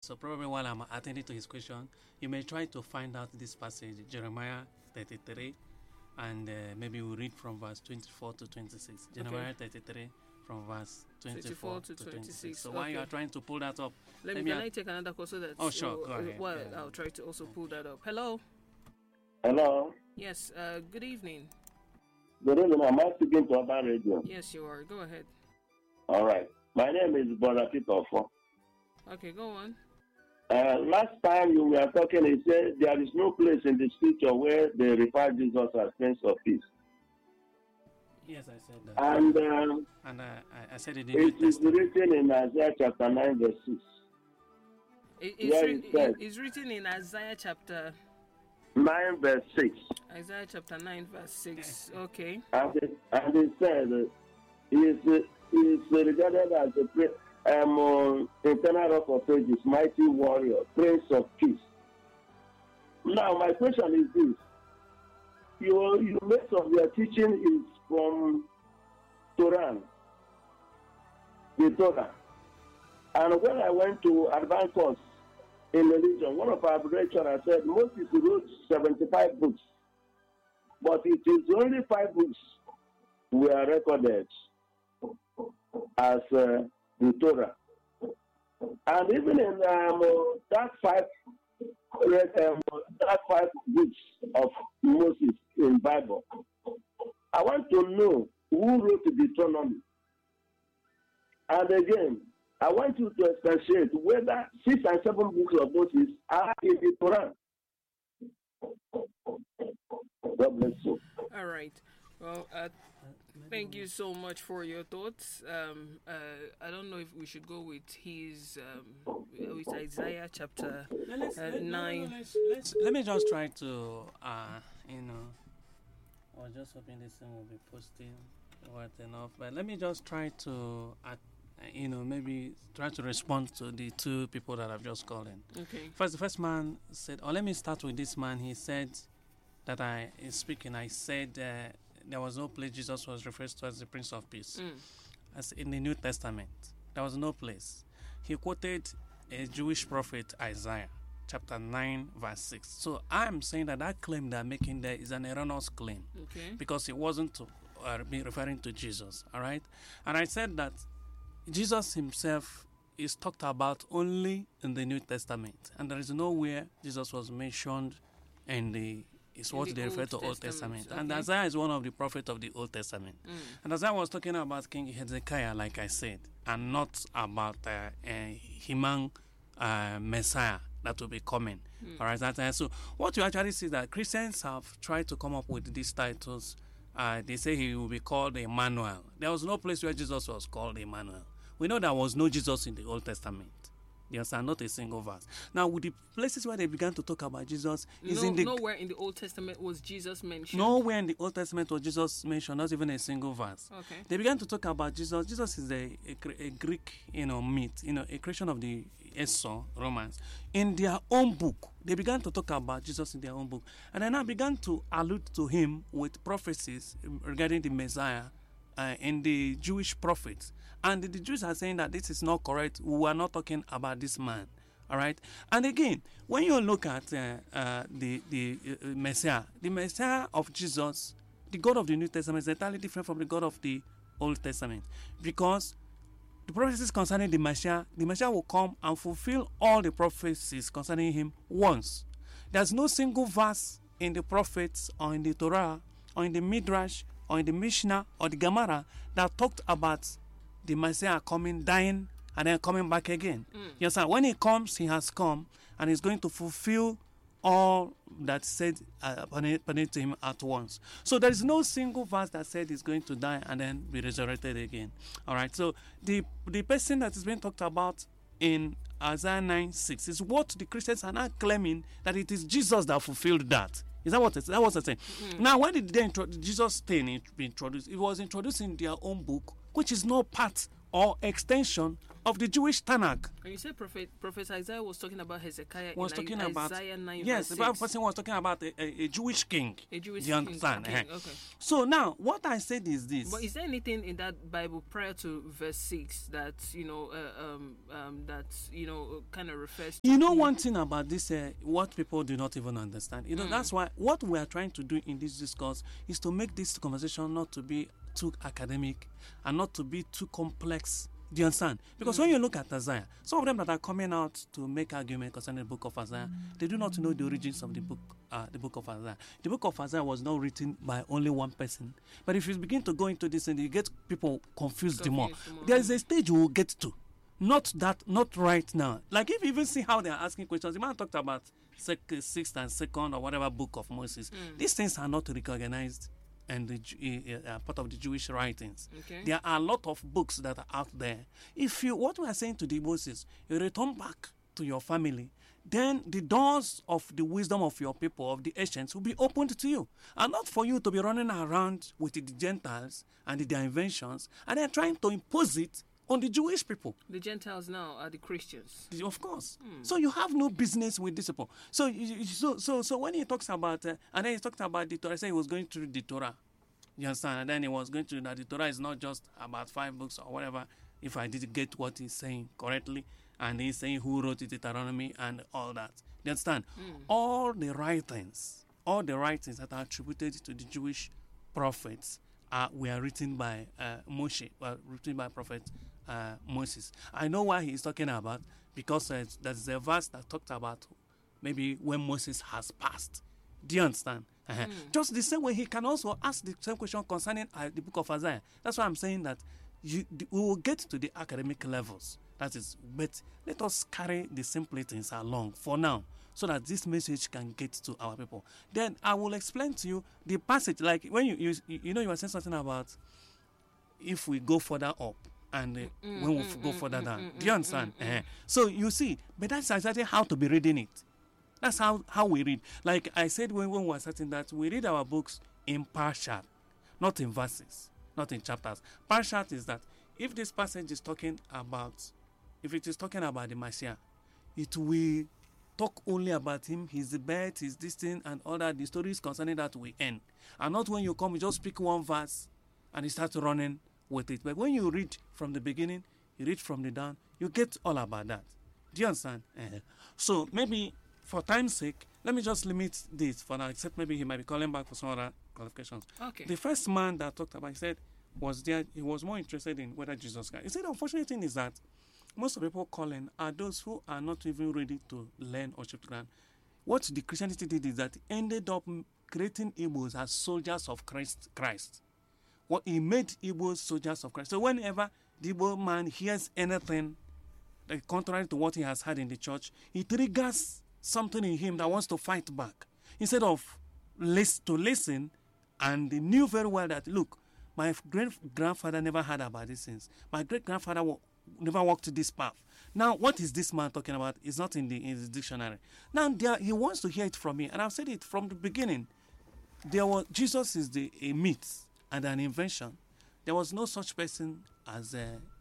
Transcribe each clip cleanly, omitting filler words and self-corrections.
So probably while I'm attending to his question, you may try to find out this passage, Jeremiah 33, and maybe we'll read from verse 24 to 26. Jeremiah 33 from verse 24 to 26. So while you are trying to pull that up, can I take another call so that... Oh, sure, go ahead. Well, I'll try to also pull that up. Hello? Hello? Yes, good evening. Good evening. Am I speaking to Urban Radio? Yes, you are. Go ahead. All right. My name is Brother Peter Ofo. Okay, go on. Last time you were talking, he said there is no place in the scripture where they refer Jesus as Prince of Peace. Yes, I said that. And I said it in the It is written in Isaiah chapter 9, verse 6. It's written in Isaiah chapter 9, verse 6. Isaiah chapter 9, verse 6. Okay. And it said, he is regarded as the internal rock of ages, mighty warrior, Prince of Peace. Now, my question is this. You most of your teaching is from Torah, the Torah. And when I went to advanced course in religion, one of our lecturers said Moses wrote 75 books, but it is only 5 books were recorded as the Torah. And even in that five books of Moses in Bible, I want to know who wrote the Deuteronomy. And again, I want you to expatiate whether 6 and 7 books of Moses are in the Torah. God bless you. All right. Well, thank you so much for your thoughts. I don't know if we should go with his with Isaiah chapter 9. Let me just try to I was just hoping this thing will be posting right enough, but let me just try to maybe try to respond to the 2 people that I've just called in. Okay. First, the first man said, let me start with this man. He said that I said there was no place Jesus was referred to as the Prince of Peace. As in the New Testament. There was no place. He quoted a Jewish prophet, Isaiah, chapter 9, verse 6. So I'm saying that claim they're making there is an erroneous claim. Okay. Because it wasn't be referring to Jesus. All right? And I said that Jesus himself is talked about only in the New Testament. And there is nowhere Jesus was mentioned in it's what they refer to Old Testament. Okay. And Isaiah is one of the prophets of the Old Testament. And Isaiah was talking about King Hezekiah, like I said, and not about a human Messiah that will be coming. All right. So what you actually see is that Christians have tried to come up with these titles. They say he will be called Emmanuel. There was no place where Jesus was called Emmanuel. We know there was no Jesus in the Old Testament. Yes, and not a single verse. Now, with the places where they began to talk about Jesus, nowhere in the Old Testament was Jesus mentioned. Nowhere in the Old Testament was Jesus mentioned, not even a single verse. Okay. They began to talk about Jesus. Jesus is a Greek, myth, a creation of the Esau Romans. In their own book, they began to talk about Jesus in their own book, and then I began to allude to him with prophecies regarding the Messiah in the Jewish prophets. And the Jews are saying that this is not correct. We are not talking about this man. All right. And again, when you look at the Messiah of Jesus, the God of the New Testament is entirely different from the God of the Old Testament, because the prophecies concerning the Messiah will come and fulfill all the prophecies concerning him once. There's no single verse in the prophets or in the Torah or in the Midrash or in the Mishnah or the Gemara that talked about the Messiah coming, dying, and then coming back again. Yes, sir. When he comes, he has come, and he's going to fulfill all that said upon it to him at once. So there is no single verse that said he's going to die and then be resurrected again. All right. So the person that is being talked about in Isaiah 9:6 is what the Christians are now claiming, that it is Jesus that fulfilled that. Is that what it's saying? Now, when did Jesus thing be introduced? It was introduced in their own book, which is not part or extension of the Jewish Tanakh. And you said Prophet Isaiah was talking about Hezekiah Was in talking about Isaiah 9 yes, verse the Bible 6. person was talking about a Jewish king. A Jewish You king. understand? Okay, Eh. okay. So now, what I said is this. But is there anything in that Bible prior to verse 6 that kind of refers to? You know one thing about this, what people do not even understand. You know, that's why what we are trying to do in this discourse is to make this conversation not to be too academic and not to be too complex. Do you understand? Because when you look at Isaiah, some of them that are coming out to make argument concerning the book of Isaiah, they do not know the origins of the book of Isaiah. The book of Isaiah was not written by only one person. But if you begin to go into this and you get people confused the more. There is a stage we will get to. Not right now. Like if you even see how they are asking questions, the man talked about sixth and second or whatever book of Moses. These things are not recognized and part of the Jewish writings. Okay. There are a lot of books that are out there. What we are saying to the Moses, you return back to your family, then the doors of the wisdom of your people, of the ancients, will be opened to you. And not for you to be running around with the Gentiles and their inventions, and they're trying to impose it on the Jewish people. The Gentiles now are the Christians. Of course. So you have no business with these people. So when he talks about, and then he talked about the Torah, I said he was going through the Torah. You understand? And then he was going through that the Torah is not just about 5 books or whatever, if I did get what he's saying correctly. And he's saying who wrote it, Deuteronomy and all that. You understand? All the writings that are attributed to the Jewish prophets were written by Moshe, written by Prophet Moses. I know why he's talking about, because there's a verse that talked about maybe when Moses has passed. Do you understand? Just the same way he can also ask the same question concerning the book of Isaiah. That's why I'm saying that we will get to the academic levels. That is, but let us carry the simple things along for now, so that this message can get to our people. Then I will explain to you the passage. Like when you were saying something about if we go further up and when we go further down. Do you understand? So you see, but that's exactly how to be reading it. That's how we read. Like I said when we were starting that, we read our books in parshat, not in verses, not in chapters. Parshat is that if this passage is talking about, if it is talking about the Messiah, it will talk only about him, his birth, his this thing, and all that. The stories concerning that will end. And not when you come, you just pick one verse and you start running with it. But when you read from the beginning, you read from the down, you get all about that. Do you understand? So maybe for time's sake, let me just limit this for now, except maybe he might be calling back for some other qualifications. Okay. The first man that talked about, he said, he was more interested in whether Jesus Christ. He said the unfortunate thing is that most of the people calling are those who are not even ready to learn or shift ground. What the Christianity did is that it ended up creating Igbos as soldiers of Christ. What he made Igbos soldiers of Christ. So whenever the Igbo man hears anything contrary to what he has had in the church, it triggers something in him that wants to fight back. Instead of listen, and he knew very well that, look, my great-grandfather never heard about these things. My great-grandfather never walked this path. Now, what is this man talking about? It's not in his dictionary. Now, he wants to hear it from me, and I've said it from the beginning. Jesus is a myth and an invention. There was no such person as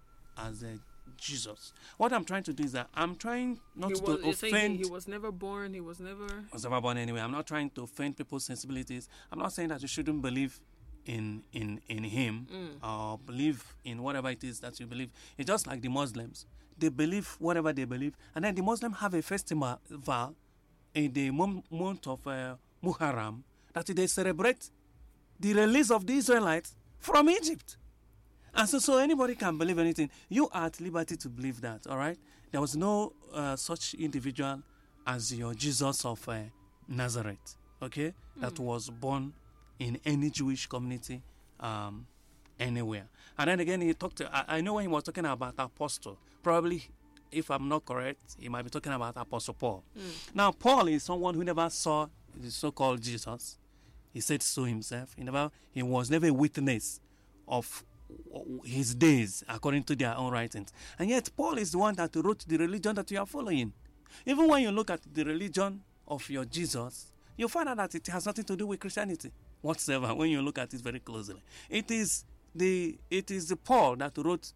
Jesus. What I'm trying to do is that I'm trying not to offend. He was never born. He was never born anyway. I'm not trying to offend people's sensibilities. I'm not saying that you shouldn't believe in him or believe in whatever it is that you believe. It's just like the Muslims. They believe whatever they believe, and then the Muslims have a festival in the month of Muharram that they celebrate the release of the Israelites from Egypt. And so anybody can believe anything. You are at liberty to believe that, all right? There was no such individual as your Jesus of Nazareth, okay? That was born in any Jewish community anywhere. And then again, he talked I know when he was talking about apostle, probably, if I'm not correct, he might be talking about Apostle Paul. Now, Paul is someone who never saw the so-called Jesus. He said so himself. He was never a witness of his days according to their own writings. And yet Paul is the one that wrote the religion that you are following. Even when you look at the religion of your Jesus, you find out that it has nothing to do with Christianity whatsoever when you look at it very closely. It is the Paul that wrote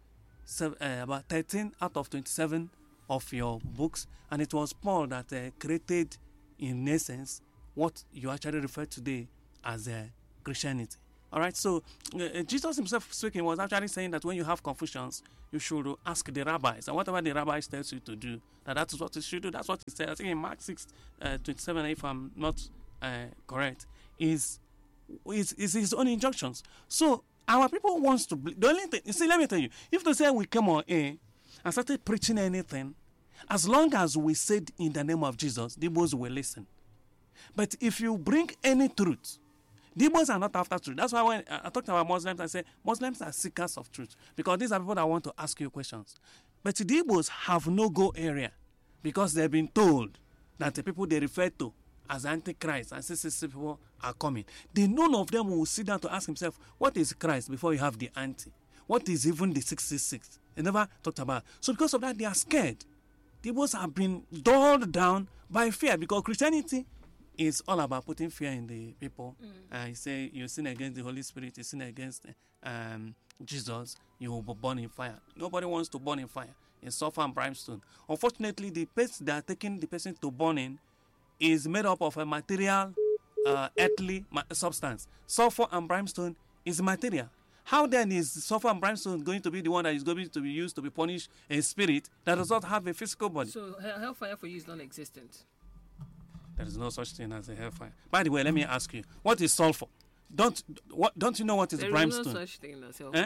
about 13 out of 27 of your books, and it was Paul that created, in essence, what you actually refer today as Christianity. All right, so Jesus himself speaking was actually saying that when you have confusions, you should ask the rabbis, and whatever the rabbis tells you to do, that is what you should do. That's what he said. I think in Mark 6:27, if I'm not correct, is his own injunctions. So our people wants to. The only thing, you see, let me tell you, if they say we come on air and started preaching anything, as long as we said in the name of Jesus, the boys will listen. But if you bring any truth, Demons are not after truth. That's why when I talked about Muslims, I say Muslims are seekers of truth, because these are people that want to ask you questions. But the Igbos have no go area, because they've been told that the people they refer to as Antichrist and 666 people are coming. None of them will sit down to ask himself, what is Christ before you have the anti? What is even the 666? They never talked about. So because of that, they are scared. The Igbos have been dulled down by fear, because Christianity is all about putting fear in the people. You say you sin against the Holy Spirit, you sin against Jesus, you will be born in fire. Nobody wants to burn in fire. It's sulfur and brimstone. Unfortunately, the paste they are taking the person to burn in is made up of a material, earthly substance. Sulfur and brimstone is material. How then is sulfur and brimstone going to be the one that is going to be used to be punish a spirit that does not have a physical body? So hellfire for you is non-existent. There is no such thing as a hellfire. By the way, let me ask you, what is sulfur? Don't you know what is brimstone? There is no such thing as hellfire.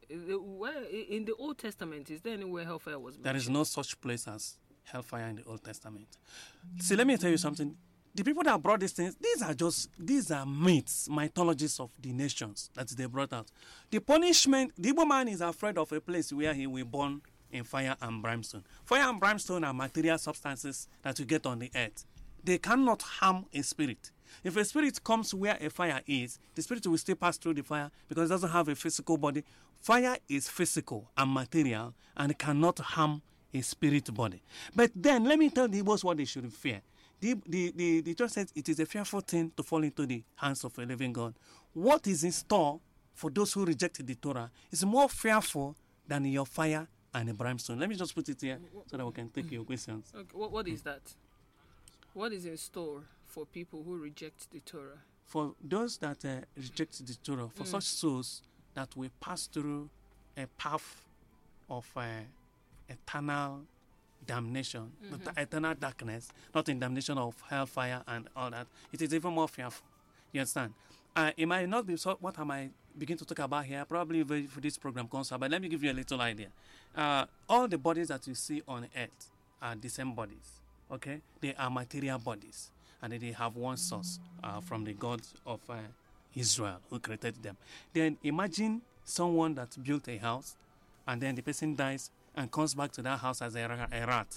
In the Old Testament, is there anywhere hellfire was mentioned? There is no such place as hellfire in the Old Testament. See, let me tell you something. The people that brought these things, these are myths, mythologies of the nations that they brought out. The punishment, the Igbo man is afraid of a place where he will burn in fire and brimstone. Fire and brimstone are material substances that you get on the earth. They cannot harm a spirit. If a spirit comes where a fire is, the spirit will still pass through the fire because it doesn't have a physical body. Fire is physical and material and cannot harm a spirit body. But then, let me tell the Igbos what they should fear. The church says it is a fearful thing to fall into the hands of a living God. What is in store for those who reject the Torah is more fearful than your fire and a brimstone. Let me just put it here so that we can take your questions. Okay, what is that? What is in store for people who reject the Torah? For those that reject the Torah, for such souls that will pass through a path of eternal damnation, eternal darkness, not in damnation of hellfire and all that, it is even more fearful. You understand? It might not be so, what I might begin to talk about here, probably if this program comes out, but let me give you a little idea. All the bodies that you see on earth are the same bodies. Okay, they are material bodies, and they have one source from the God of Israel who created them. Then imagine someone that built a house, and then the person dies and comes back to that house as a rat.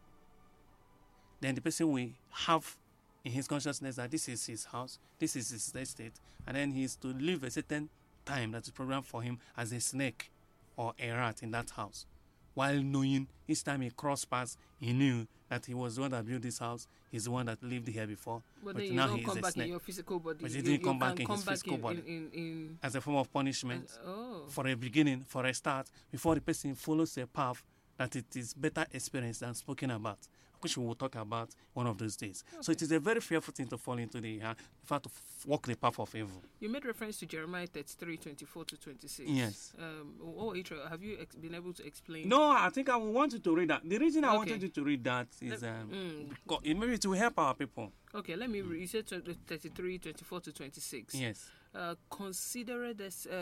Then the person will have in his consciousness that this is his house, this is his estate, and then he is to live a certain time that is programmed for him as a snake or a rat in that house. While knowing each time he crossed paths, he knew that he was the one that built this house, he's the one that lived here before. But then now he come back in your physical body. But he didn't come back in his physical body. As a form of punishment. For a beginning, for a start, before the person follows a path that it is better experience than spoken about, which we will talk about one of those days. Okay. So it is a very fearful thing to fall into the, in fact, to walk the path of evil. You made reference to Jeremiah 33:24-26. Yes. Have you been able to explain? No, I think I want you to read that. The reason I wanted you to read that is maybe it will help our people. Okay, let me read. You said 33:24-26. Yes. Consider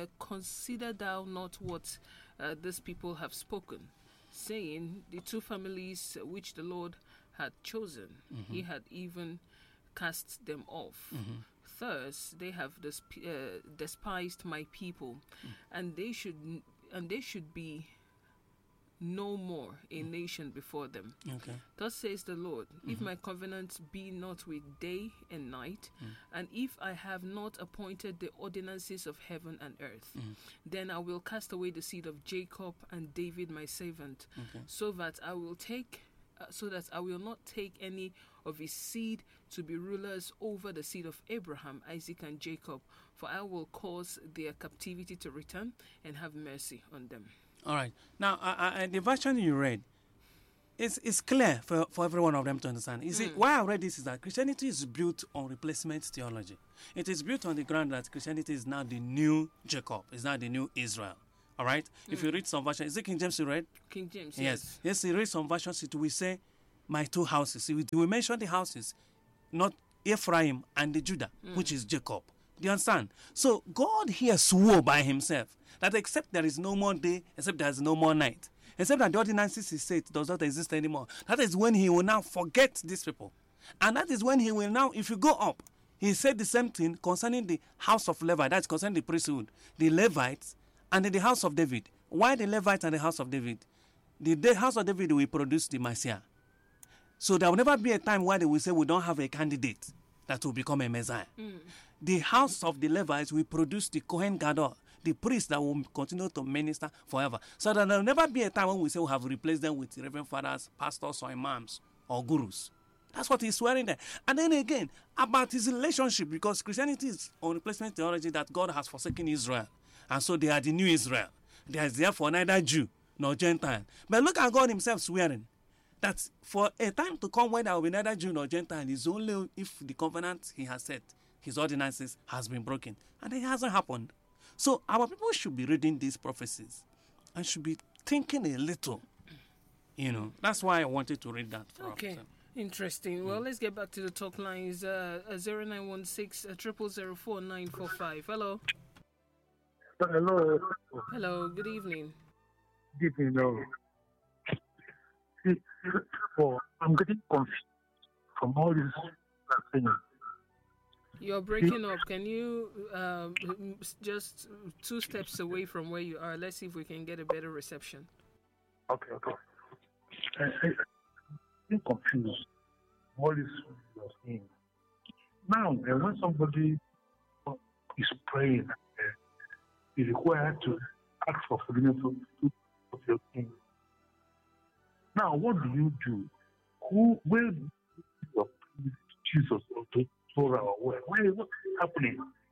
thou not what these people have spoken, saying, the two families which the Lord had chosen, he had even cast them off. Thus they have despised my people, and they should be no more a nation before them. Okay. Thus says the Lord, if my covenant be not with day and night, and if I have not appointed the ordinances of heaven and earth, then I will cast away the seed of Jacob and David my servant, so that I will not take any of his seed to be rulers over the seed of Abraham, Isaac, and Jacob, for I will cause their captivity to return and have mercy on them. All right. Now, the version you read, it's clear for every one of them to understand. You see, why I read this is that Christianity is built on replacement theology. It is built on the ground that Christianity is now the new Jacob, is now the new Israel. All right? If you read some versions, is it King James you read? King James, Yes. Yes, you read some versions, it will say, my two houses. It will mention the houses, not Ephraim and the Judah, which is Jacob. Do you understand? So God here swore by himself that except there is no more day, except there is no more night, except that the ordinances he said does not exist anymore, that is when he will now forget these people. And that is when he will now, if you go up, he said the same thing concerning the house of Levi, that's concerning the priesthood, the Levites, and the house of David. Why the Levites and the house of David? The house of David will produce the Messiah. So there will never be a time where they will say we don't have a candidate that will become a Messiah. The house of the Levites will produce the Kohen Gadol, the priest that will continue to minister forever. So there will never be a time when we say we have replaced them with reverend fathers, pastors, or imams, or gurus. That's what he's swearing there. And then again, about his relationship, because Christianity is on replacement theology that God has forsaken Israel. And so they are the new Israel. There is therefore neither Jew nor Gentile. But look at God himself swearing that for a time to come when there will be neither Jew nor Gentile is only if the covenant he has set, his ordinances, has been broken. And it hasn't happened. So our people should be reading these prophecies and should be thinking a little. You know, that's why I wanted to read that. Okay. Interesting. Well, let's get back to the talk lines. 0916 0004945. Hello. Hello. Hello. Good evening. Good evening. I'm getting confused from all this thing. You're breaking up. Can you just 2 steps away from where you are? Let's see if we can get a better reception. Okay. I'm confused. All this you're saying. Now, when somebody is praying, is required to ask for forgiveness of your sin. Now, what do you do? Where do you Jesus or to Torah or where? What's happening?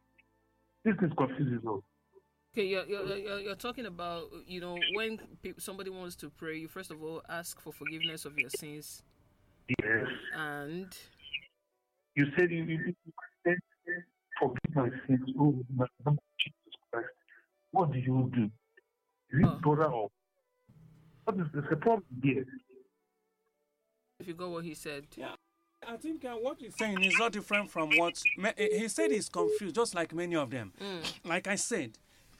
This is confusing. Okay, you're talking about, when somebody wants to pray, you first of all ask for forgiveness of your sins. Yes. And you said you said, forgive my sins, oh my God, Jesus Christ. What do you do? Is it Torah or what is the problem here? If you got what he said. Yeah. I think what he's saying is not different from what he said. He's confused, just like many of them. Like I said,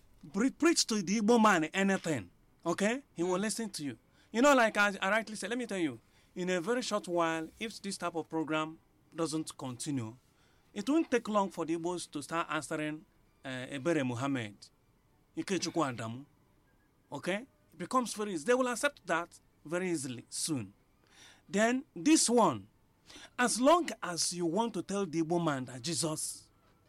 preach to the Igbo man anything, okay? He will listen to you. Like I rightly said, let me tell you, in a very short while, if this type of program doesn't continue, it won't take long for the Igbos to start answering Ebere Muhammad, Ikechukwu Adamu, okay? It becomes very easy. They will accept that very easily soon. Then this one, as long as you want to tell the Igbo man that Jesus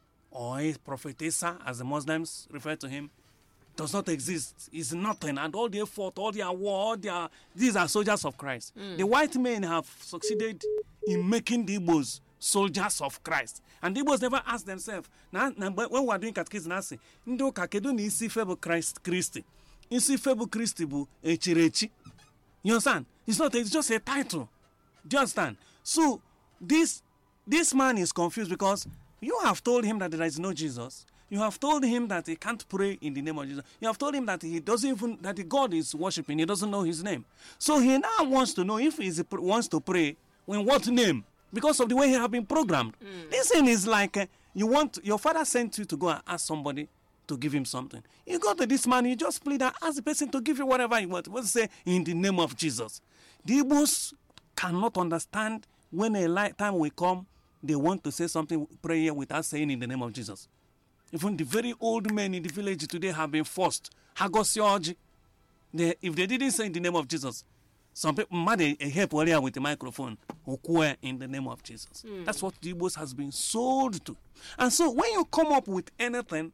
or Prophet Isa, as the Muslims refer to him, does not exist, is nothing, and all their effort, all their war, these are soldiers of Christ. The white men have succeeded in making the Igbos soldiers of Christ. And the Igbos never ask themselves, when we are doing catechism, I say, Ndo kakedu ni isi febu Christi. Isi febu Christi bu echirechi. You understand? It's just a title. Do you understand? So this man is confused because you have told him that there is no Jesus. You have told him that he can't pray in the name of Jesus. You have told him that that the God is worshiping, he doesn't know his name. So he now wants to know if he wants to pray, in what name? Because of the way he has been programmed. This thing is like your father sent you to go and ask somebody to give him something. You go to this man, you just plead and ask the person to give you whatever you want. What say in the name of Jesus? The Igbos cannot understand when a time will come, they want to say something, prayer without saying in the name of Jesus. Even the very old men in the village today have been forced. If they didn't say in the name of Jesus, some people might help earlier with the microphone. In the name of Jesus. That's what the Igbos has been sold to. And so when you come up with anything,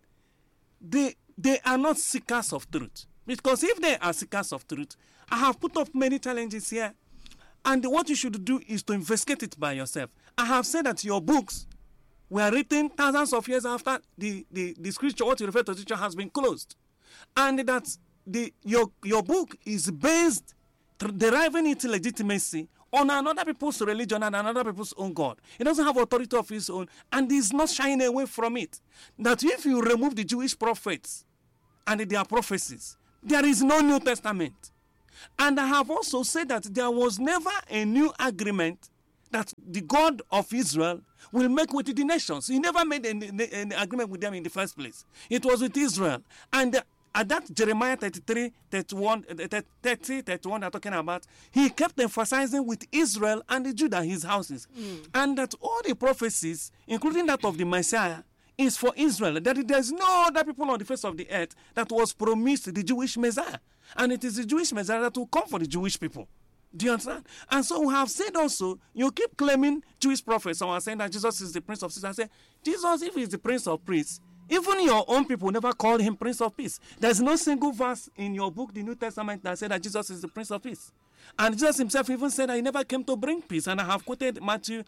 they are not seekers of truth. Because if they are seekers of truth, I have put up many challenges here. And what you should do is to investigate it by yourself. I have said that your books were written thousands of years after the scripture, what you refer to scripture, has been closed. And that your book is based, deriving its legitimacy on another people's religion and another people's own God. It doesn't have authority of its own, and is not shying away from it. That if you remove the Jewish prophets and their prophecies, there is no New Testament. And I have also said that there was never a new agreement that the God of Israel will make with the nations. He never made an agreement with them in the first place. It was with Israel. And at that Jeremiah 33, 31, 30, 31 they're talking about, he kept emphasizing with Israel and the Judah, his houses. And that all the prophecies, including that of the Messiah, is for Israel. That there's no other people on the face of the earth that was promised the Jewish Messiah. And it is the Jewish Messiah that will come for the Jewish people. Do you understand? And so we have said also, you keep claiming Jewish prophets. Someone saying that Jesus is the Prince of Peace. I say, Jesus, if he's the Prince of Peace, even your own people never called him Prince of Peace. There's no single verse in your book, the New Testament, that said that Jesus is the Prince of Peace. And Jesus himself even said that he never came to bring peace. And I have quoted Matthew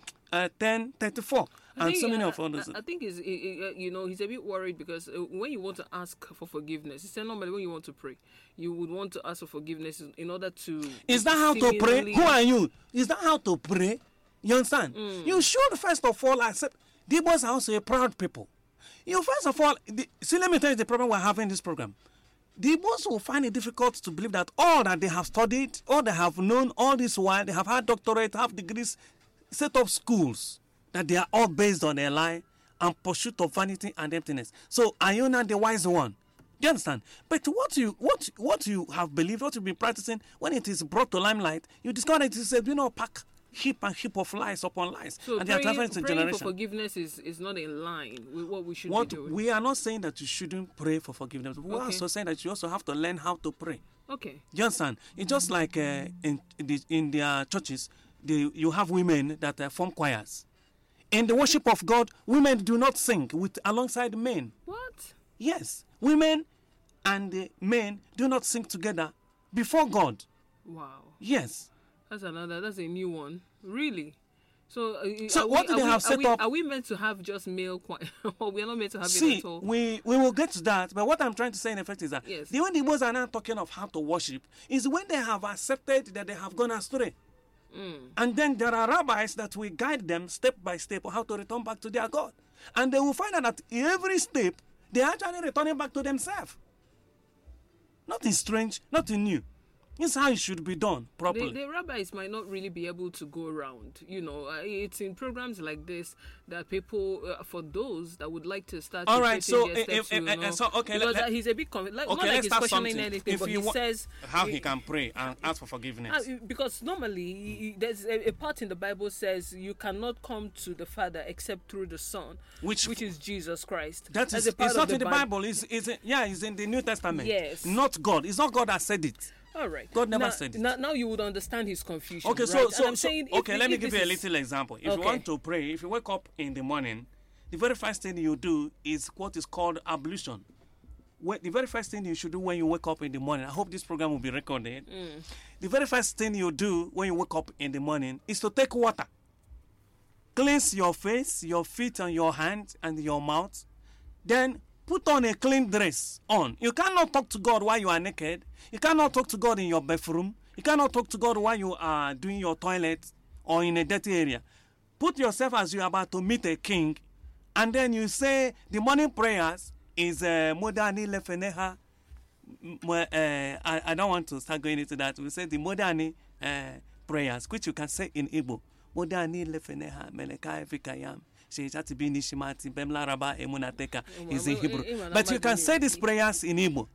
10:34 and so many of others. I think he's a bit worried because when you want to ask for forgiveness, he said normally when you want to pray, you would want to ask for forgiveness in order to... Is that how to pray? Who are you? Is that how to pray? You understand? You should first of all accept... The Igbos are also a proud people. You first of all... See, let me tell you the problem we're having in this program. The Igbos will find it difficult to believe that all that they have studied, all they have known all this while, they have had doctorates, have degrees, set up schools, that they are all based on a lie and pursuit of vanity and emptiness. So are you not the wise one? Do you understand? But what you have believed, what you've been practicing, when it is brought to limelight, you discover that it is a pack heap and heap of lies upon lies. So and they are transferring to praying generation. for forgiveness is not in line with what we should be doing. We are not saying that you shouldn't pray for forgiveness. We are also saying that you also have to learn how to pray. Okay. Do you understand? It's just like in their churches, you have women that form choirs. In the worship of God, women do not sing alongside men. What? Yes. Women and the men do not sing together before God. Wow. Yes. That's a new one. Really? So what do they have set up? Are we meant to have just male choir? Or we are not meant to have it at all? We will get to that. But what I'm trying to say in effect is that yes. the only ones are now talking of how to worship is when they have accepted that they have gone astray. And then there are rabbis that will guide them step by step on how to return back to their God. And they will find out that in every step, they are actually returning back to themselves. Nothing strange, nothing new. This is how it should be done properly. The rabbis might not really be able to go around. It's in programs like this that people, for those that would like to start. All right, so okay, because he's a bit not like he's questioning anything, but he says how he can pray and ask for forgiveness. Because normally there's a part in the Bible says you cannot come to the Father except through the Son, which is Jesus Christ. It's not in the Bible. It's in the New Testament. Yes, not God. It's not God that said it. All right. God never said it. Now you would understand his confusion. Okay, right? Let me give you a little example. If you want to pray, if you wake up in the morning, the very first thing you do is what is called ablution. The very first thing you should do when you wake up in the morning, I hope this program will be recorded. The very first thing you do when you wake up in the morning is to take water. Cleanse your face, your feet, and your hands and your mouth. Then put on a clean dress on. You cannot talk to God while you are naked. You cannot talk to God in your bathroom. You cannot talk to God while you are doing your toilet or in a dirty area. Put yourself as you are about to meet a king, and then you say the morning prayers is Modani Lefeneha. I don't want to start going into that. We say the Modani prayers, which you can say in Igbo. Modani Lefeneha Meleka Evikayam. Is in Hebrew. But you can say these prayers in Igbo.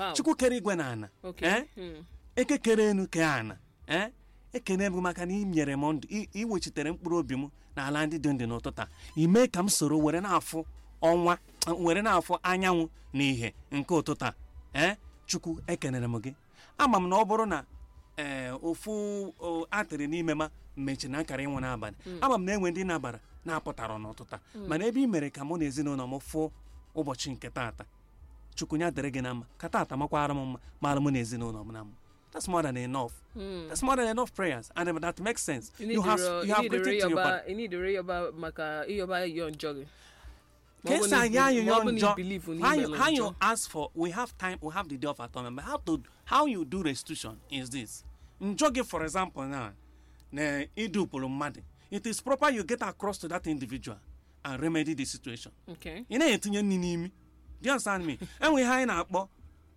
Okay. Ekekerenu keana. Ekenebu maka na imnyere m ndụ iwechitere mkpụrụ obi m n'ala ndị dị ndụ n'ụtụta. Ime ka m soro were na-afụ ọnwa, were na-afụ anyanwụ na ihe nke ụtụta. Chukwu ekenere m gị. Ama m na ọ bụrụ na ofu atịrị n'ime ma mmechi na akara ịnwụ n'abalị. Ama m na enwe ndị nabara na-apụtara n'ụtụta. Mana ebe i mere ka mụ na ezinụlọ m fụ ụbọchị nke taata. Chukwu nya dere gị na mma. Ka taata makwara m mma mara mụ na ezinụlọ m na mma. That's more than enough. That's more than enough prayers, and that makes sense. You have written to your body. You need to read about Maka Iyoba Yon jogging. How you ask for? We have time. We have the day of atonement. But how you do restitution is this. Njoge, for example, now, it is proper you get across to that individual and remedy the situation. Okay. You know, do you understand me? And we hire up,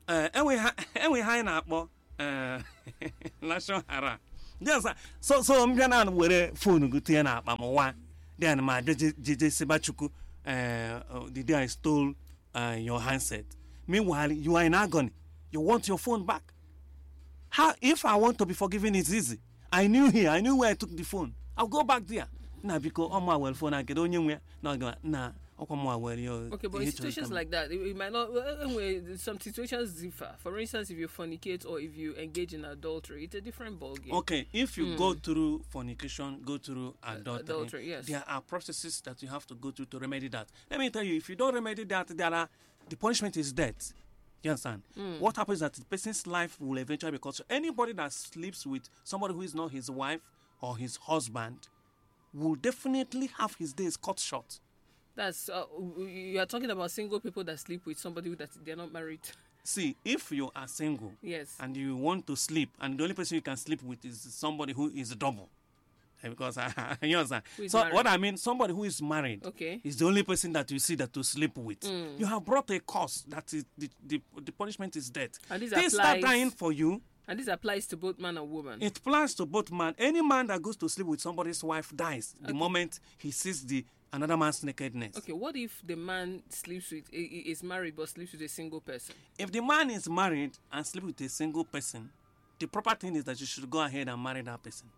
National Hara. So I'm gonna wear phone good to one. Then my JJ Sebachuku, the day I stole your handset. Meanwhile, you are in agony. You want your phone back. How? If I want to be forgiven, it's easy. I knew where I took the phone. I'll go back there. Now because on my phone I get on you. Nah. Okay, but in situations like that, it might not. Anyway, some situations differ. For instance, if you fornicate or if you engage in adultery, it's a different ballgame. Okay, if you go through fornication, go through adultery, yes. There are processes that you have to go through to remedy that. Let me tell you, if you don't remedy that, the punishment is death. You understand? What happens is that the person's life will eventually be cut short. Anybody that sleeps with somebody who is not his wife or his husband will definitely have his days cut short. That's you are talking about single people that sleep with somebody that they're not married. See, if you are single, yes, and you want to sleep, and the only person you can sleep with is somebody who is double, because you understand. So married? What I mean, somebody who is married, okay, is the only person that you see that to sleep with. You have brought a cause that is the punishment is death. And this they start dying for you. And this applies to both man and woman. It applies to both man. Any man that goes to sleep with somebody's wife dies the moment he sees another man's nakedness. Okay, what if the man is married but sleeps with a single person? If the man is married and sleeps with a single person, the proper thing is that you should go ahead and marry that person.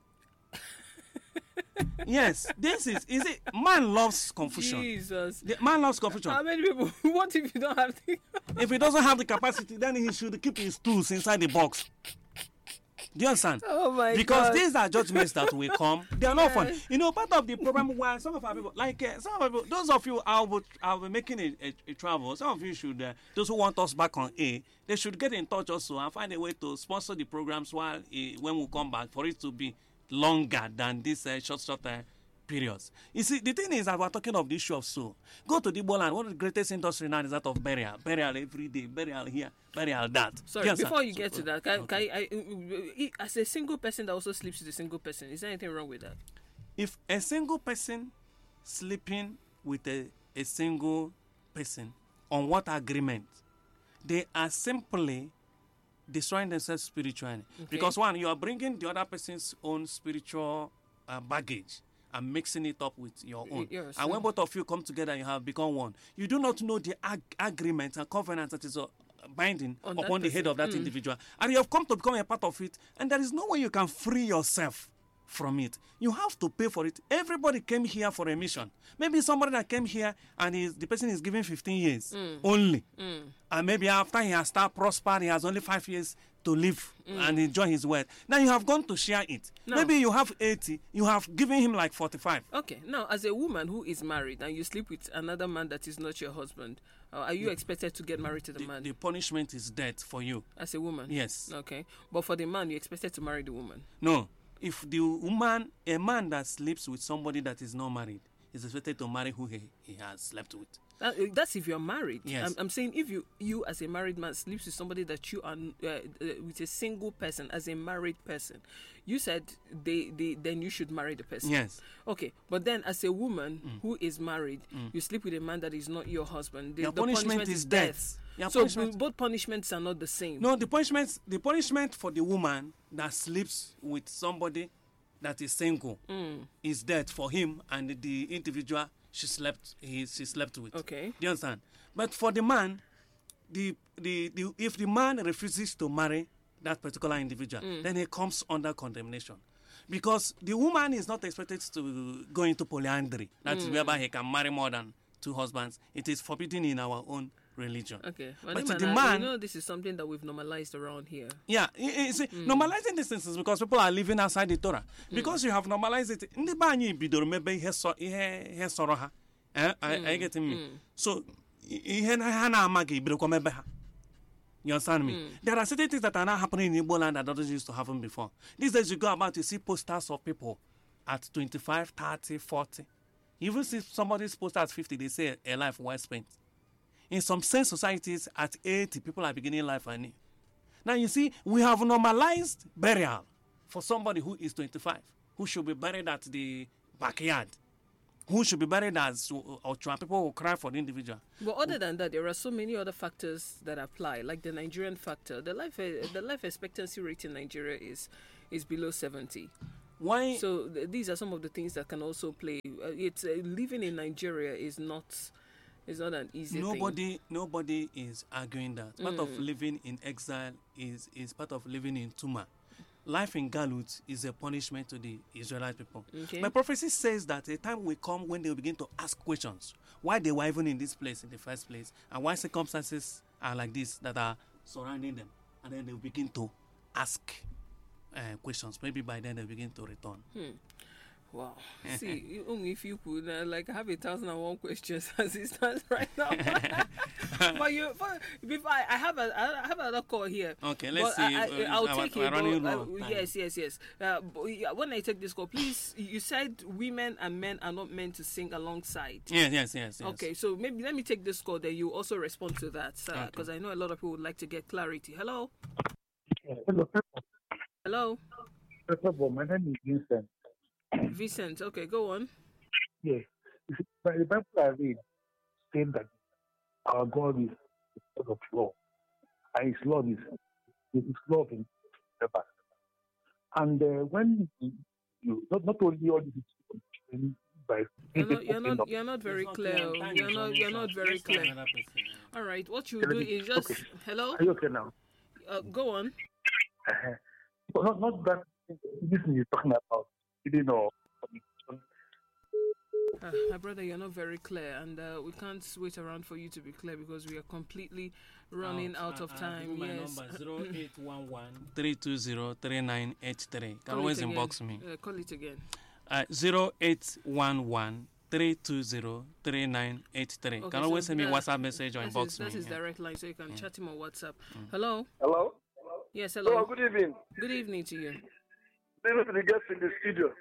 Yes, is it? Man loves confusion. Jesus. The man loves confusion. How many people? What if you don't have the... If he doesn't have the capacity, then he should keep his tools inside the box. Do you understand? Oh my because God. These are judgments that will come. They are not fun. You know, part of the problem why some of our people, those of you, I'll be making a travel. Some of you should, those who want us back on A, they should get in touch also and find a way to sponsor the programs when we come back for it to be longer than this short periods. You see, the thing is that we're talking of the issue of soul. Go to the Igbo land. One of the greatest industry now is that of burial. Burial every day, burial here, burial that. Sorry, yes, before you get to that, can I, as a single person that also sleeps with a single person, is there anything wrong with that? If a single person sleeping with a single person, on what agreement? They are simply destroying themselves spiritually. Okay. Because one, you are bringing the other person's own spiritual baggage and mixing it up with your own. Yes. And when both of you come together, you have become one. You do not know the agreement and covenant that is binding upon the head of that individual. And you have come to become a part of it, and there is no way you can free yourself from it. You have to pay for it. Everybody came here for a mission. Maybe somebody that came here and the person is given 15 years only. And maybe after he has started prospering, he has only 5 years to live and enjoy his wealth. Now you have gone to share it. No. Maybe you have 80, you have given him like 45. Okay. Now, as a woman who is married and you sleep with another man that is not your husband, are you expected to get married to the man? The punishment is death for you. As a woman? Yes. Okay. But for the man, you're expected to marry the woman? No. If the woman, a man that sleeps with somebody that is not married, is expected to marry who he has slept with. That's if you're married. Yes. I'm saying if you as a married man sleeps with somebody that you are with a single person as a married person, you said then you should marry the person. Yes. Okay, but then as a woman who is married, you sleep with a man that is not your husband. The punishment is death. So both punishments are not the same. No, the punishment for the woman that sleeps with somebody that is single is death for him and the individual she slept with. Okay. Do you understand? But for the man, if the man refuses to marry that particular individual, then he comes under condemnation. Because the woman is not expected to go into polyandry. That is whereby he can marry more than 2 husbands. It is forbidden in our own religion. Okay. But to the man, this is something that we've normalized around here. Yeah, normalizing these things is because people are living outside the Torah. Because you have normalized it. Ndị be anyị bidoro mebe ihe sọrọ ha. Are you getting me? So, ihe ha na-amaghị bidokwa mebe ha. You understand me? There are certain things that are now happening in Igbo land that doesn't used to happen before. These days you go about to see posters of people at 25, 30, 40. You even see somebody's post at 50, they say a life well spent. In some sane societies, at 80, people are beginning life anew. Now you see, we have normalized burial for somebody who is 25, who should be buried at the backyard, who should be buried as Ochuan. People will cry for the individual. But other than that, there are so many other factors that apply, like the Nigerian factor. The life expectancy rate in Nigeria is below 70. Why? So these are some of the things that can also play. It's living in Nigeria is not an easy thing. Nobody is arguing that. Part of living in exile is part of living in Tuma. Life in Galut is a punishment to the Israelite people. Okay. My prophecy says that a time will come when they will begin to ask questions. Why they were even in this place in the first place, and why circumstances are like this that are surrounding them. And then they will begin to ask questions. Maybe by then they begin to return. Wow. See, only if you could have 1,001 questions as it stands right now. Before I have another call here. Okay, let's see. I'll take it. Yes. When I take this call, please. You said women and men are not meant to sing alongside. Yes. Okay, so maybe let me take this call. Then you also respond to that, because I know a lot of people would like to get clarity. Hello. Hello. First of all, my name is Vincent. Vincent, okay, go on. Yes. The Bible I read saying that our God is the God of love, and His love is love in forever. And when you not only all this by you're not very clear. You're not very clear. All right, what you do is just hello. Are you okay now? Go on. Not that this is talking about. You know. My brother, you're not very clear, and we can't wait around for you to be clear because we are completely running out of time. My yes. number 0811-320-3983. Can always inbox me. Call it again. 0811-320-3983. Can always send me a WhatsApp message or inbox me. That's his direct line, so you can chat him on WhatsApp. Hello? Hello? Yes, hello. Hello, good evening. Good evening to you. This is the guest in the studio.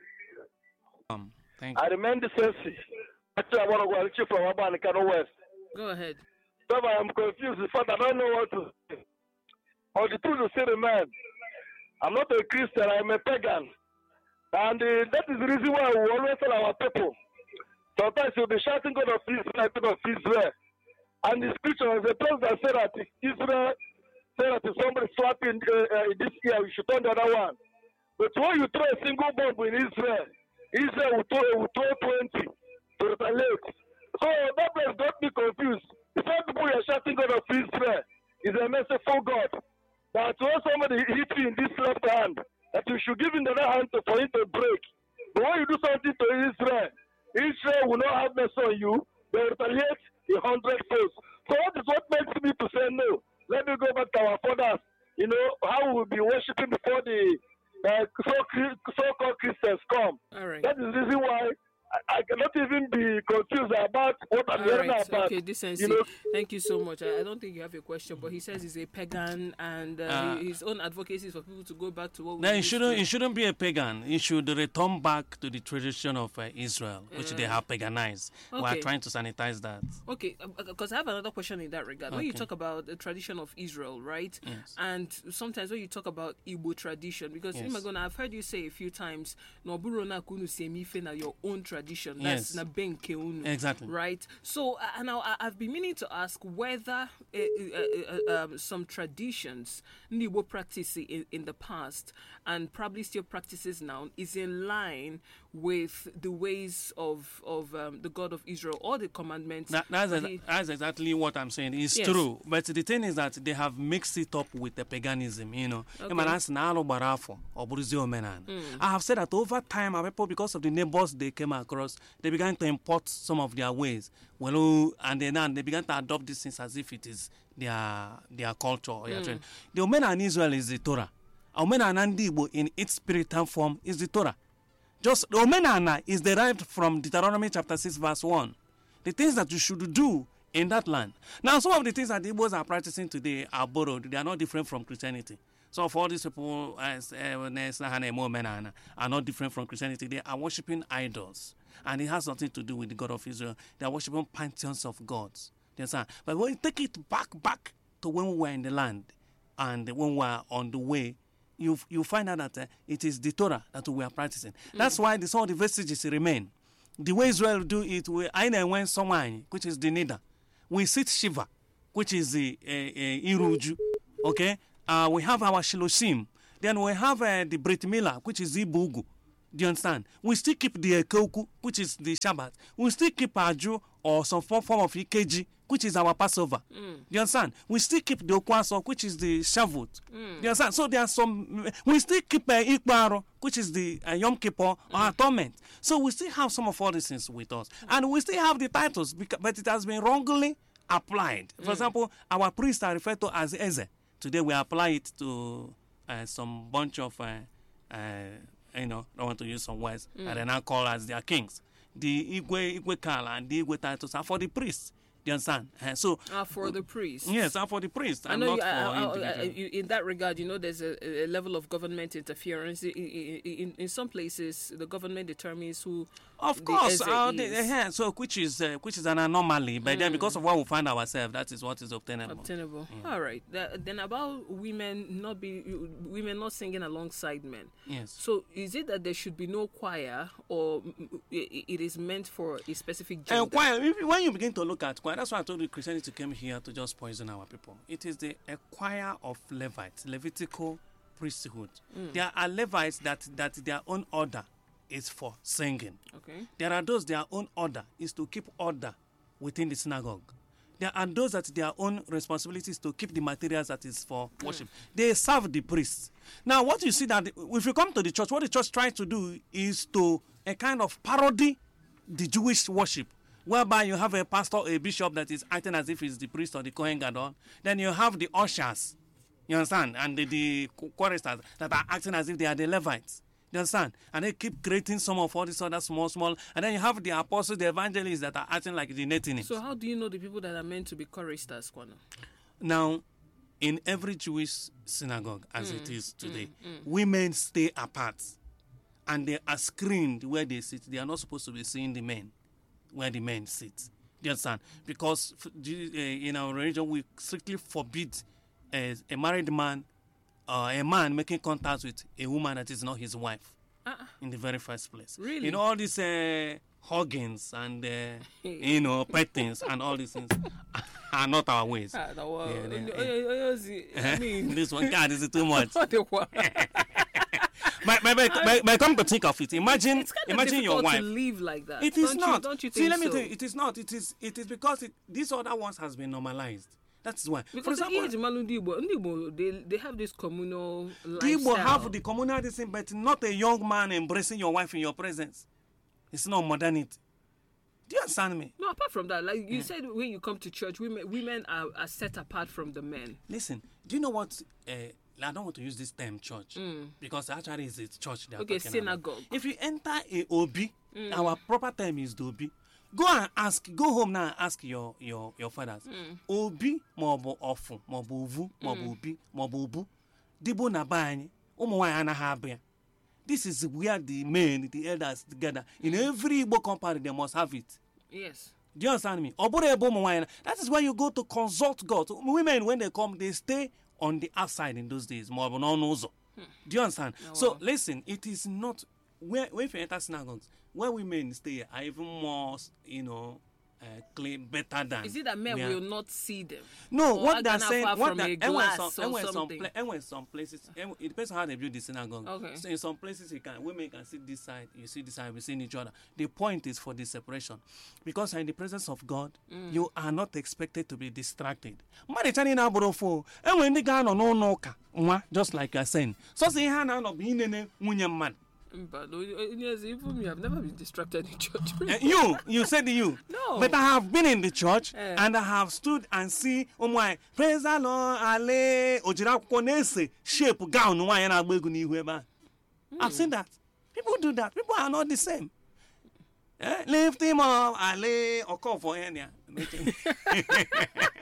Thank you. I remain the same. Actually, I want to go and from Abba Kano West. Go ahead. So I'm confused. In fact, I don't know what to say. Or the truth to say the man. I'm not a Christian, I'm a pagan. And that is the reason why we always tell our people. Sometimes you'll be shouting God of Israel, God of Israel. And the scripture is a place that said that Israel said that if somebody slapping this year, we should turn the other one. But when you throw a single bomb in Israel will throw 20 to retaliate. So that place got me confused. The same people you are shouting God of Israel is a merciful God. That when somebody hits you in this left hand, that you should give him the other hand for him to break. But when you do something to Israel will not have mercy on you. They retaliate 100 folds. So that is what makes me to say no. Let me go back to our fathers. You know, how we will be worshiping before the so-called Christians come. All right. That is the reason why I cannot even be confused about what I'm hearing about. Okay, decency. Thank you so much. I don't think you have a question, but he says he's a pagan, and his own advocacy is for people to go back to what we he shouldn't be a pagan. He should return back to the tradition of Israel, which they have paganized. Okay. We are trying to sanitize that. Okay, because I have another question in that regard. When you talk about the tradition of Israel, right? Yes. And sometimes when you talk about Igbo tradition, because I've heard you say a few times, no burona kunu semife na your own tradition. That's na benke unu. Exactly. Right. So now I've been meaning to ask whether some traditions Igbo practice in the past and probably still practices now is in line with the ways of the God of Israel or the commandments. That's exactly what I'm saying. It's true. But the thing is that they have mixed it up with the paganism, you know. Okay. I have said that over time, our people, because of the neighbors they came across, they began to import some of their ways. And then they began to adopt these things as if it is their culture or their trend. The Omena in Israel is the Torah. Omena and Igbo in its spiritual form is the Torah. Just the Omenana is derived from Deuteronomy chapter 6 verse 1. The things that you should do in that land. Now, some of the things that the Igbos are practicing today are borrowed. They are not different from Christianity. So for all these people are not different from Christianity. They are worshipping idols. and it has nothing to do with the God of Israel. They are worshiping pantheons of gods. You understand? But when you take it back to when we were in the land and when we were on the way, you find out that it is the Torah that we are practicing. That's why some of the vestiges remain. The way Israel do it, we when someone, which is the Nida, we sit Shiva, which is the Iruju. Okay, we have our Shiloshim. Then we have the Brit Milah, which is the Ibugu. Do you understand? We still keep the Ekoku, which is the Shabbat. We still keep Aju or some form of Ikeji, which is our Passover. Do you understand? We still keep the Okwaso, which is the Shavuot. Do you understand? So there are some. We still keep Ikbaro, which is the Yom Kippur or Atonement. So we still have some of all these things with us, and we still have the titles, but it has been wrongly applied. For example, our priests are referred to as Eze. Today we apply it to some bunch of. Don't want to use some words, and they now call as their kings. The Igwe Kala and the Igwe titles are for the priests. Do you understand? For the priests. Yes, are for the priests. I know in that regard, there's a level of government interference. In some places, the government determines who. Of course, so which is an anomaly. But then, because of what we find ourselves, that is what is obtainable. All right. Then about women not singing alongside men. Yes. So is it that there should be no choir, or it is meant for a specific gender? Choir. When you begin to look at choir, that's why I told you Christianity came here to just poison our people. It is a choir of Levites, Levitical priesthood. There are Levites that their own order is for singing. Okay. There are those their own order is to keep order within the synagogue. There are those that their own responsibility is to keep the materials that is for worship. They serve the priests. Now, what you see that if you come to the church, what the church tries to do is to a kind of parody the Jewish worship, whereby you have a pastor or a bishop that is acting as if he's the priest or the Kohen Gadol. Then you have the ushers, you understand, and the choristers that are acting as if they are the Levites. You understand? And they keep creating some of all this other small. And then you have the apostles, the evangelists that are acting like the Netini. So how do you know the people that are meant to be choristers, Kwana? Now, in every Jewish synagogue, as it is today, women stay apart. And they are screened where they sit. They are not supposed to be seeing the men, where the men sit. Do you understand? Because in our religion, we strictly forbid a married man, a man making contact with a woman that is not his wife in the very first place. Really? All these huggings and pettings and all these things are not our ways. I mean, this one, God, is it too much? But come to think of it, imagine your wife. To live like that. It is not. Don't you think See, let me so? tell you, it is not. It is because these other ones has been normalized. That's why. Because for example, they have this communal the lifestyle. Igbo have the communal thing, but not a young man embracing your wife in your presence. It's not modernity. Do you understand me? No, apart from that, like you said, when you come to church, women are set apart from the men. Listen, do you know what? I don't want to use this term church because actually it's a church. Okay, synagogue. About. If you enter a Obi, our proper term is the Obi. Go home now and ask your fathers. Obi mobo ofu, mobo uvu, mobo obi, mobo ubu. Dibo na bani, umwaya na habia. This is where the men, the elders together. In every Igbo company, they must have it. Yes. Do you understand me? That is where you go to consult God. Women, when they come, they stay on the outside in those days. Do you understand? Oh, so, wow. listen, it is not... If you enter synagogues, where women stay are even more, clean, better than... Is it that men will not see them? No, or what they're saying... Some places... It depends on how they build the synagogue. Okay. So in some places, women can sit this side, you see this side, we see each other. The point is for the separation. Because in the presence of God, you are not expected to be distracted. Just like you're saying. So say, But even me, I've never been distracted in church. You said you. No. But I have been in the church and I have stood and see praise the Lord, ale ojira konese shape gown why na agbegu ni ihu ebe. I've seen that. People do that. People are not the same. Lift him up, ale oko for enya.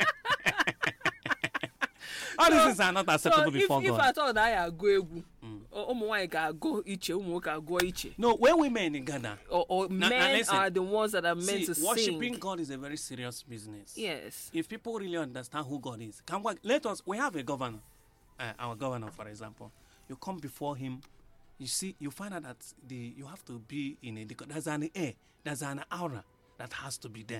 All these things are not acceptable before God. If I thought I go No, when women in Ghana, or men listen. are the ones that are meant to worshiping sing. God is a very serious business. Yes. If people really understand who God is, we have a governor, our governor, for example. You come before him, you see, you find out that you have to be in there's an air, there's an aura that has to be there.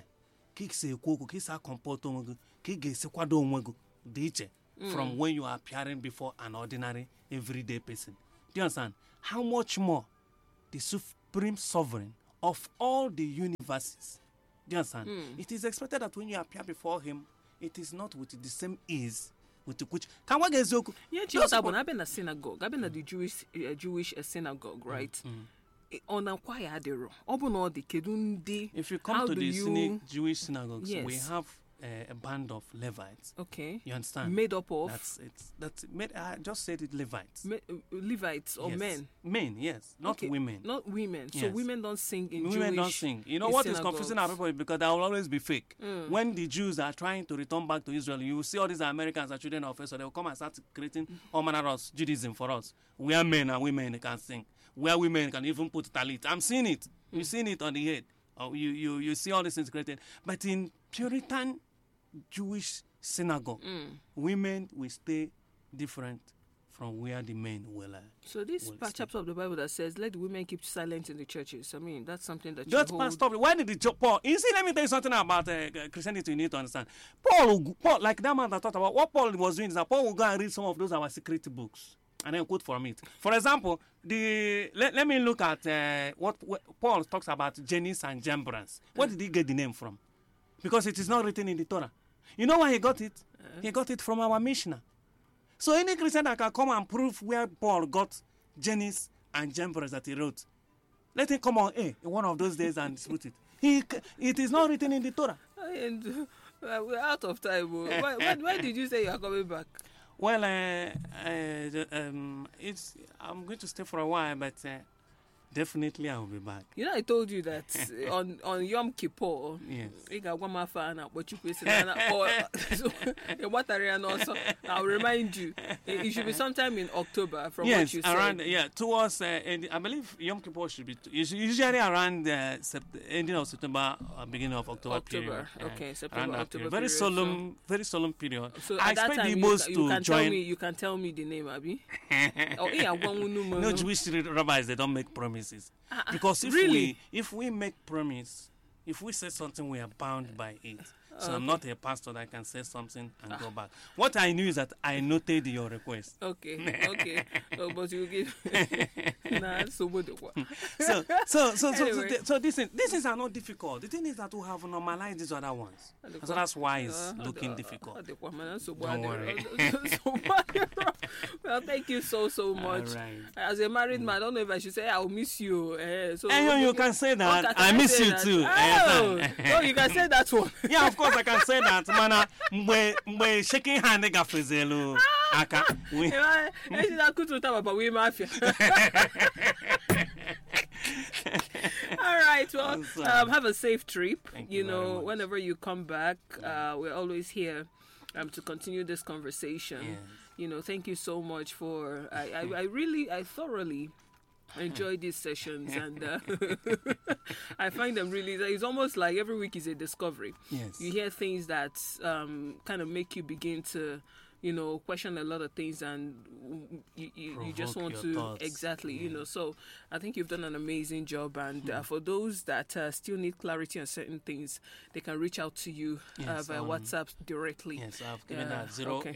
From when you are appearing before an ordinary, everyday person. Do you understand? How much more the supreme sovereign of all the universes? Do you understand? It is expected that when you appear before him, it is not with the same ease with which. Can we get Zoku? Yeah, I've been a synagogue. I've been at the Jewish synagogue, right? On a choir, if you come to the Jewish synagogues, we have a band of Levites. Okay. You understand? Made up of? That's made. I just said it, Levites. Levites or yes. Men? Men, yes. Not women. Not women. Yes. So women don't sing in Women Jewish don't sing. You know what synagogues. is confusing our people? Because there will always be fake. When the Jews are trying to return back to Israel, you will see all these Americans are children of Israel. They will come and start creating all manner of Judaism for us. Where men and women can sing. Where women can even put talit. I'm seeing it. You've seen it on the head. You see all these things created. But in Puritan Jewish synagogue, women will stay different from where the men will. So this chapter of the Bible that says, "Let the women keep silent in the churches." I mean, that's something that just you hold. stop. Why did the Paul? You see, let me tell you something about Christianity. You need to understand. Paul, like that man that talked about what Paul was doing is that Paul will go and read some of those our secret books and then quote from it. For example, let me look at what Paul talks about Jannes and Jambres. Where did he get the name from? Because it is not written in the Torah. You know why he got it? He got it from our Mishnah. So any Christian that can come and prove where Paul got Jannes and Jambres that he wrote, let him come on one of those days and dispute it. It is not written in the Torah. And we're out of time. Why did you say you are coming back? Well, I'm going to stay for a while, but definitely I will be back. You know, I told you that on Yom Kippur, yes. I'll remind you. It should be sometime in October from yes, what you around, said. Yeah, towards, I believe Yom Kippur should be usually around ending of September, beginning of October period. Okay, September, October very period. solemn, very solemn period. So I at that expect time, the Igbos to join. You can tell me the name, Abi. No Jewish rabbis, they don't make promises. Because if we make promise, if we say something, we are bound by it. So I'm not a pastor that can say something and go back. What I knew is that I noted your request. Okay. But you give. So these things are not difficult. The thing is that we have normalized these other ones. So that's why it's looking difficult. Don't worry. Well, thank you so much. Right. As a married man, I don't know if I should say I'll miss you. You can say that. I miss you too. Oh, you can say that one. Yeah, of course I can say that. Mana, mwe shaking hand gafezelo. Aka. All right. Well, have a safe trip. Thank you very much. Whenever you come back, we're always here to continue this conversation. Yes. Thank you so much for. I thoroughly enjoy these sessions, and I find them really. It's almost like every week is a discovery. Yes. You hear things that kind of make you begin to, question a lot of things, and you just want to thoughts. exactly, So I think you've done an amazing job, and for those that still need clarity on certain things, they can reach out to you via WhatsApp directly. Yes, I've given that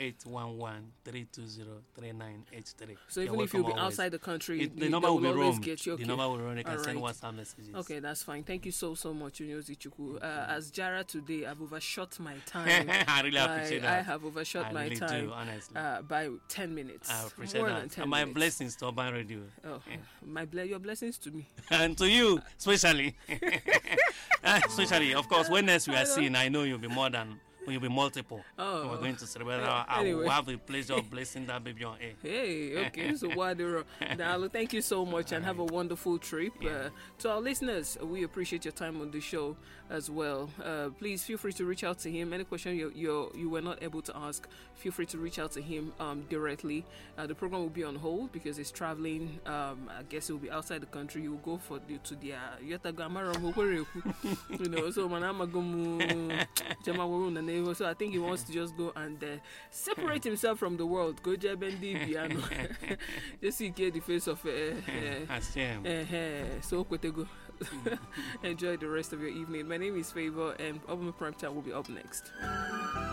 0811-320-3983. So even if you'll be outside the country, the number will be roamed. Get you. Okay. The number will roam. You can send Alright. WhatsApp messages. Okay, that's fine. Thank you so much, Unyozi Chukwu. As Jara today, I've overshot my time. I really appreciate that. I have overshot my time. Do, honestly. By 10 minutes. I appreciate More that. than 10 And my minutes. blessings to Urban Radio. Oh, your blessings to me. And to you, especially. Especially, of course, when next we are seeing, I know you'll be more than will be multiple. Oh. We're going to celebrate. I Anyway. will have the pleasure of blessing that baby on air. Hey, okay, so Waduro. Dalu, thank you so much and have a wonderful trip. To our listeners, we appreciate your time on the show as well. Please feel free to reach out to him. Any question you were not able to ask, feel free to reach out to him directly. The program will be on hold because he's traveling. I guess he will be outside the country. He will go to the so I think he wants to just go and separate himself from the world. Go Jabendi piano. Just see the face of so go. Enjoy the rest of your evening. My name is Favor and Obama Prime Time will be up next.